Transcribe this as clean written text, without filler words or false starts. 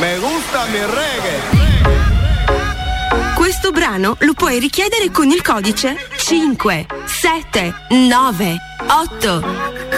Me gusta mi reggae. Questo brano lo puoi richiedere con il codice 579 8.